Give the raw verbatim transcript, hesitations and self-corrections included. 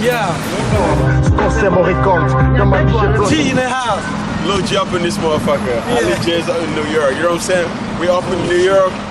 Yeah. T in the house. Lil G up in this motherfucker. Yeah. Lil J's up in New York. You know what I'm saying? We up in New York.